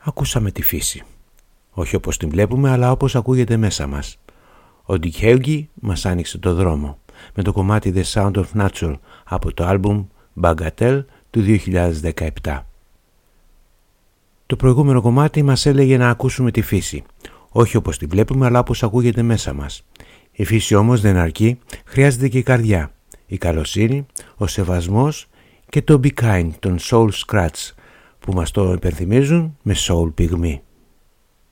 Ακούσαμε τη φύση. Όχι όπως την βλέπουμε, αλλά όπως ακούγεται μέσα μας. Ο Dick Heggie μας άνοιξε το δρόμο με το κομμάτι The Sound of Nature από το άλμπουμ Bagatelle του 2017. Το προηγούμενο κομμάτι μας έλεγε να ακούσουμε τη φύση. Όχι όπως την βλέπουμε, αλλά όπως ακούγεται μέσα μας. Η φύση όμως δεν αρκεί, χρειάζεται και η καρδιά, η καλοσύνη, ο σεβασμός και το Be Kind των Soul Scratch που μας το υπενθυμίζουν με soul πυγμή.